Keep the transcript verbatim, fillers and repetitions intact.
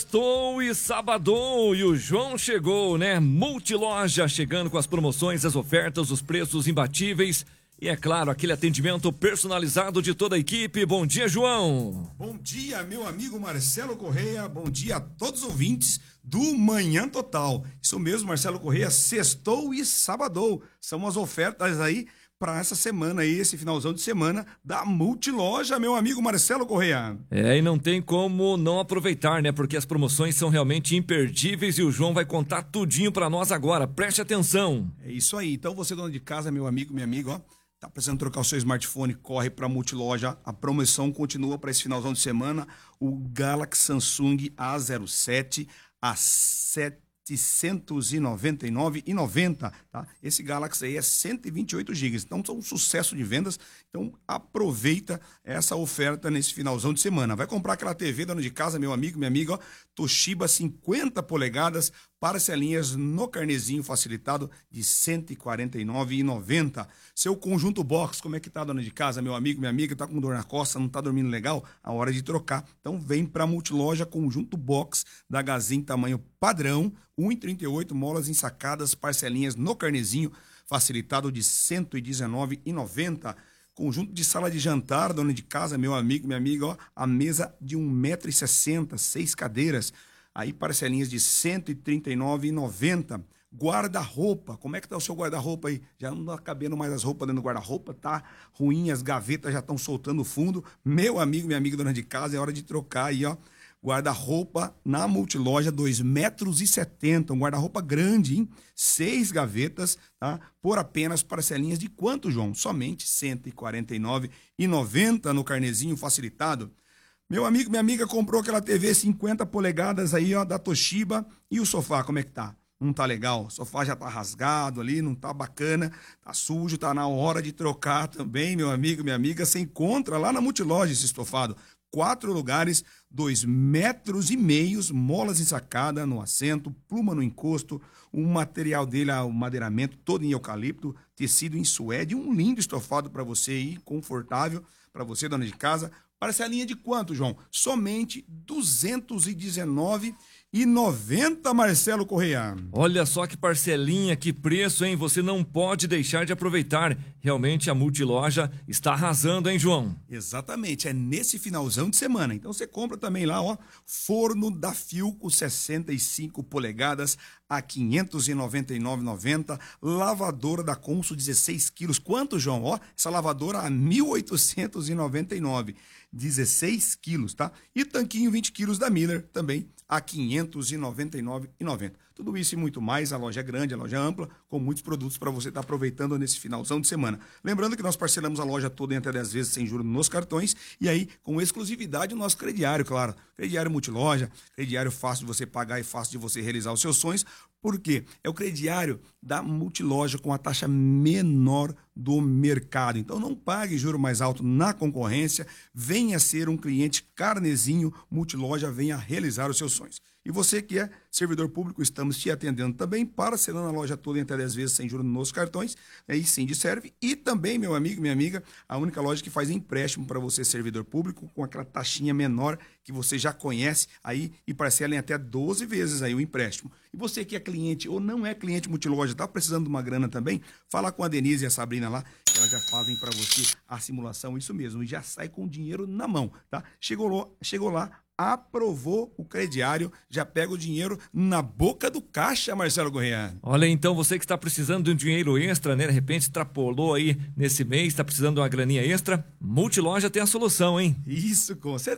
Sextou e sabadou e o João chegou, né? Multiloja chegando com as promoções, as ofertas, os preços imbatíveis e, é claro, aquele atendimento personalizado de toda a equipe. Bom dia, João. Bom dia, meu amigo Marcelo Correia. Bom dia a todos os ouvintes do Manhã Total. Isso mesmo, Marcelo Correia, sextou e sabadou. São as ofertas aí para essa semana aí, esse finalzão de semana da Multiloja, meu amigo Marcelo Correia. É, e não tem como não aproveitar, né? Porque as promoções são realmente imperdíveis e o João vai contar tudinho para nós agora. Preste atenção. É isso aí. Então você, dona de casa, meu amigo, minha amiga, ó, tá precisando trocar o seu smartphone, corre para Multiloja. A promoção continua para esse finalzão de semana. O Galaxy Samsung A zero sete a setecentos e noventa e nove reais e noventa centavos, tá? Esse Galaxy aí é cento e vinte e oito gigas, então são um sucesso de vendas. Então aproveita essa oferta nesse finalzão de semana. Vai comprar aquela T V, dona de casa, meu amigo, minha amiga, ó, Toshiba cinquenta polegadas, parcelinhas no carnezinho facilitado de cento e quarenta e nove reais e noventa centavos. Seu conjunto box, como é que tá, dona de casa, meu amigo, minha amiga, tá com dor na costa, não tá dormindo legal? A hora de trocar. Então vem pra Multiloja, conjunto box da Gazin tamanho padrão, um e trinta e oito, molas ensacadas, parcelinhas no carnezinho facilitado de cento e dezenove reais e noventa centavos. Conjunto de sala de jantar, dona de casa, meu amigo, minha amiga, ó, a mesa de um metro e sessenta, seis cadeiras, aí parcelinhas de cento e trinta e nove reais e noventa centavos. Guarda-roupa, como é que tá o seu guarda-roupa aí? Já não tá cabendo mais as roupas dentro do guarda-roupa, tá ruim, as gavetas já estão soltando o fundo. Meu amigo, minha amiga, dona de casa, é hora de trocar aí, ó. Guarda-roupa na Multiloja, dois metros e setenta, um guarda-roupa grande, hein? Seis gavetas, tá? Por apenas parcelinhas de quanto, João? Somente cento e quarenta e nove reais e noventa centavos no carnezinho facilitado. Meu amigo, minha amiga comprou aquela T V cinquenta polegadas aí, ó, da Toshiba. E o sofá, como é que tá? Não tá legal, o sofá já tá rasgado ali, não tá bacana, tá sujo, tá na hora de trocar também, meu amigo, minha amiga. Você encontra lá na Multiloja esse estofado. Quatro lugares, dois metros e meios, molas ensacadas no assento, pluma no encosto, o material dele, o madeiramento todo em eucalipto, tecido em suede, um lindo estofado para você ir, confortável, para você, dona de casa. Parcelinha de quanto, João? Somente duzentos e dezenove reais e noventa centavos, Marcelo Correia. Olha só que parcelinha, que preço, hein? Você não pode deixar de aproveitar. Realmente a Multiloja está arrasando, hein, João? Exatamente, é nesse finalzão de semana. Então você compra também lá, ó, forno da Philco sessenta e cinco polegadas a quinhentos e noventa e nove reais e noventa centavos, lavadora da Consul dezesseis quilos. Quanto, João? Ó, essa lavadora a mil oitocentos e noventa e nove reais, dezesseis quilos, tá? E tanquinho vinte quilos da Miller também a quinhentos e noventa e nove reais e noventa centavos. Tudo isso e muito mais, a loja é grande, a loja é ampla, com muitos produtos para você estar tá aproveitando nesse finalzão de semana. Lembrando que nós parcelamos a loja toda em até dez vezes sem juros nos cartões e aí com exclusividade o nosso crediário, claro. Crediário Multiloja, crediário fácil de você pagar e fácil de você realizar os seus sonhos. Por quê? É o crediário da Multiloja com a taxa menor do mercado. Então não pague juro mais alto na concorrência, venha ser um cliente carnezinho Multiloja, venha realizar os seus sonhos. E você que é servidor público, estamos te atendendo também, parcelando a loja toda em até dez vezes sem juros nos cartões, aí sim de serve. E também, meu amigo, minha amiga, a única loja que faz empréstimo para você, servidor público, com aquela taxinha menor que você já conhece aí e parcela em até doze vezes aí o empréstimo. E você que é cliente ou não é cliente Multiloja, está precisando de uma grana também, fala com a Denise e a Sabrina lá, que elas já fazem para você a simulação, isso mesmo, e já sai com o dinheiro na mão, tá? Chegou lá, chegou lá, aprovou o crediário, já pega o dinheiro na boca do caixa, Marcelo Correia. Olha, então você que está precisando de um dinheiro extra, né? De repente extrapolou aí nesse mês, está precisando de uma graninha extra, Multiloja tem a solução, hein? Isso, com certeza.